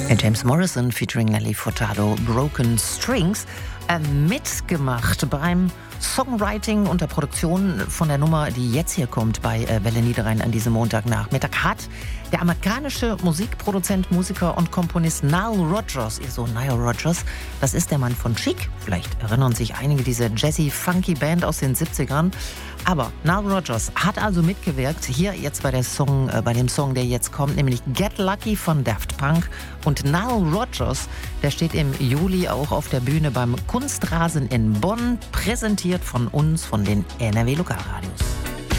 James Morrison featuring Nelly Furtado, Broken Strings, mitgemacht beim Songwriting und der Produktion von der Nummer, die jetzt hier kommt bei Welle Niederrhein an diesem Montagnachmittag, hat der amerikanische Musikproduzent, Musiker und Komponist Nile Rodgers, Nile Rodgers, das ist der Mann von Chic, vielleicht erinnern sich einige diese Jazzy-Funky-Band aus den 70ern, aber Nile Rodgers hat also mitgewirkt, hier jetzt bei dem Song, der jetzt kommt, nämlich Get Lucky von Daft Punk. Und Nile Rodgers, der steht im Juli auch auf der Bühne beim Kunstrasen in Bonn, präsentiert von uns, von den NRW Lokalradios.